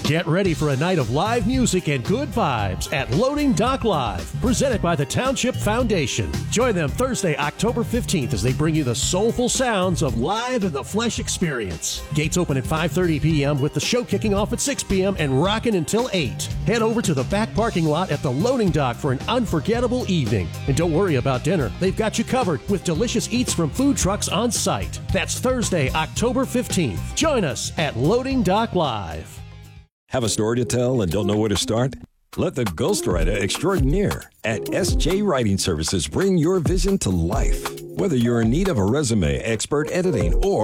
Get ready for a night of live music and good vibes at Loading Dock Live, presented by the Township Foundation. Join them Thursday, October 15th as they bring you the soulful sounds of Live in the Flesh experience. Gates open at 5:30 p.m. with the show kicking off at 6 p.m. and rocking until 8. Head over to the back parking lot at the Loading Dock for an unforgettable evening. And don't worry about dinner. They've got you covered with delicious eats from food trucks on site. That's Thursday, October 15th. Join us at Loading Dock Live. Have a story to tell and don't know where to start? Let the ghostwriter extraordinaire at SJ Writing Services bring your vision to life. Whether you're in need of a resume, expert editing, or